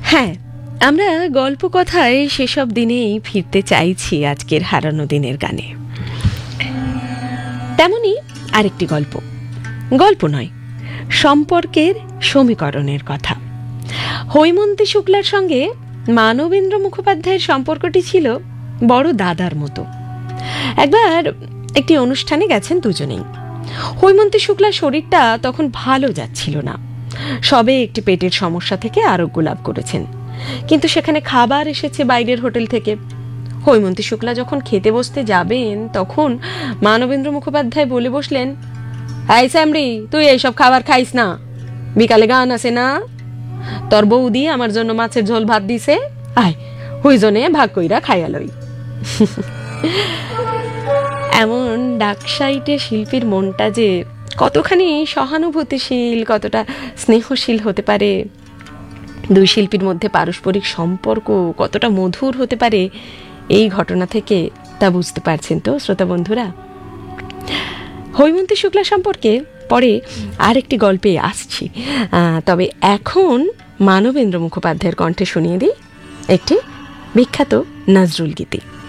হ্যাঁ, আমরা গল্প কথায় সেসব দিনেই ফিরতে চাইছি আজকের হারানো দিনের গানে। তেমনি আরেকটি গল্প, গল্প নয়, সম্পর্কের সমীকরণের কথা। হৈমন্তী শুক্লার সঙ্গে মানবেন্দ্র মুখোপাধ্যায়ের সম্পর্কটি ছিল বড় দাদার মতো। একবার একটি অনুষ্ঠানে গেছেন দুজনেই। হৈমন্তী শুক্লার শরীরটা তখন ভালো যাচ্ছিল না, সবে একটি পেটের সমস্যা থেকে আরোগ্য লাভ করেছেন, কিন্তু সেখানে খাবার এসেছে বাইরের হোটেল থেকে। হৈমন্তী শুক্লা যখন খেতে বসতে যাবেন তখন মানবেন্দ্র মুখোপাধ্যায় বলে বসলেন, এই স্যামরি, তুই এইসব খাবার খাইস না, বিকালে গান আছে না, তোর বৌদি আমার জন্য মাছের ঝোল ভাত দিছে, আয় হুইজনে ভাগ কইরা খাইয়ালই। এমন ডাকসাইটে শিল্পীর মনটা যে কতখানি সহানুভূতিশীল, কতটা স্নেহশীল হতে পারে, দুই শিল্পীর মধ্যে পারস্পরিক সম্পর্ক কতটা মধুর হতে পারে, এই ঘটনা থেকে তা বুঝতে পারছেন তো শ্রোতা বন্ধুরা। হৈমন্তী শুক্লা সম্পর্কে পরে আরেকটি গল্পে আসছি, তবে এখন মানবেন্দ্র মুখোপাধ্যায়ের কণ্ঠে শুনিয়ে দিই একটি বিখ্যাত নজরুল গীতি।